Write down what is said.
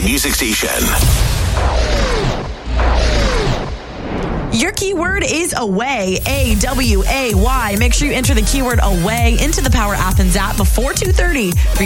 music station. Your keyword is away, AWAY. Make sure you enter the keyword away into the Power Athens app before 2:30.